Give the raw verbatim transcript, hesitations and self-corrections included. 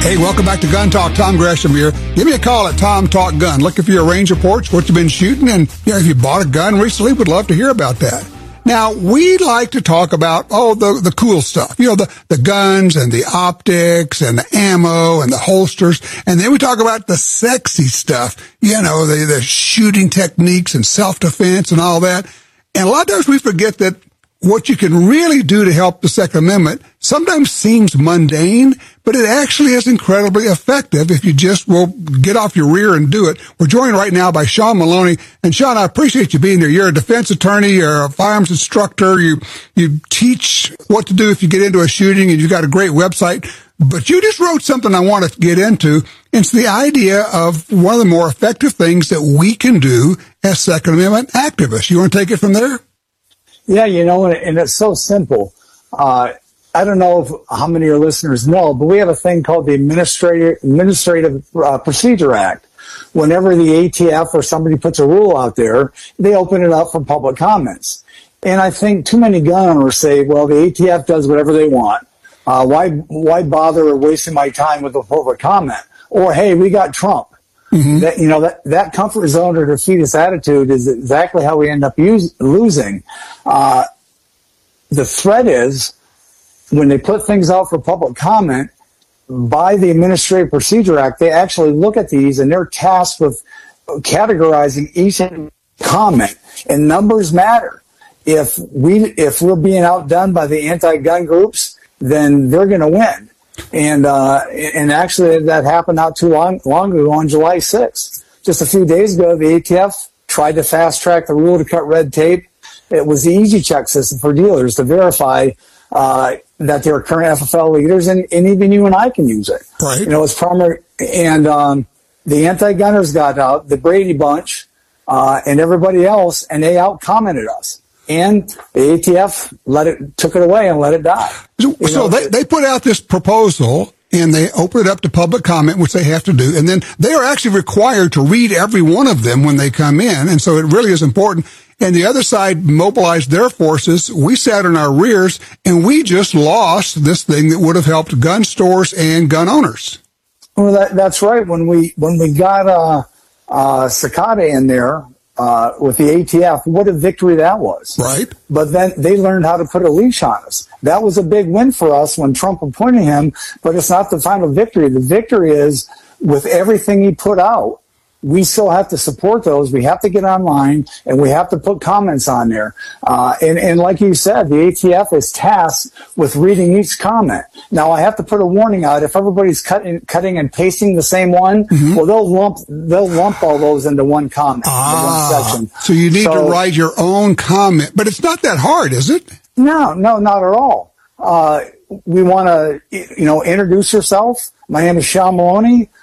Hey, welcome back to Gun Talk. Tom Gresham here. Give me a call at Tom Talk Gun. Looking for your range reports, what you've been shooting, and you know, if you bought a gun recently, would love to hear about that. Now, we like to talk about, oh, the, the cool stuff. You know, the, the guns and the optics and the ammo and the holsters. And then we talk about the sexy stuff, you know, the, the shooting techniques and self-defense and all that. And a lot of times we forget that what you can really do to help the Second Amendment sometimes seems mundane, but it actually is incredibly effective if you just will get off your rear and do it. We're joined right now by Sean Maloney. And Sean, I appreciate you being here. You're a defense attorney, you're a firearms instructor, you, you teach what to do if you get into a shooting, and you've got a great website. But you just wrote something I want to get into. It's the idea of one of the more effective things that we can do as Second Amendment activists. You want to take it from there? Yeah, you know, and it's so simple. Uh, I don't know if, how many of your listeners know, but we have a thing called the Administrative, Administrative uh, Procedure Act. Whenever the A T F or somebody puts a rule out there, they open it up for public comments. And I think too many gun owners say, well, the A T F does whatever they want. Uh, why, why bother wasting my time with a public comment? Or, hey, we got Trump. Mm-hmm. That, you know, that, that comfort zone or defeatist attitude is exactly how we end up use, losing. Uh, the threat is when they put things out for public comment by the Administrative Procedure Act, they actually look at these and they're tasked with categorizing each comment, and numbers matter. If we, if we're being outdone by the anti-gun groups, then they're going to win. And, uh, and actually that happened not too long, long ago on July sixth. Just a few days ago, the A T F tried to fast track the rule to cut red tape. It was the Easy Check system for dealers to verify, uh, that they're current F F L leaders, and, and even you and I can use it. Right. You know, it's primary, and, um, the anti-gunners got out, the Brady Bunch, uh, and everybody else, and they out-commented us. And the A T F let it, took it away and let it die. So, so they, they put out this proposal and they open it up to public comment, which they have to do. And then they are actually required to read every one of them when they come in. And so it really is important. And the other side mobilized their forces. We sat in our rears and we just lost this thing that would have helped gun stores and gun owners. Well, that, that's right. When we, when we got, uh, uh, Cicada in there, Uh, with the A T F, what a victory that was. Right. But then they learned how to put a leash on us. That was a big win for us when Trump appointed him, but it's not the final victory. The victory is with everything he put out, we still have to support those. We have to get online and we have to put comments on there. Uh, and, and like you said, the A T F is tasked with reading each comment. Now I have to put a warning out. If everybody's cutting, cutting and pasting the same one, mm-hmm. well, they'll lump, they'll lump all those into one comment, ah, one section. So you need so, to write your own comment, but it's not that hard, is it? No, no, not at all. Uh, we want to, you know, introduce yourself. My name is Sean Maloney.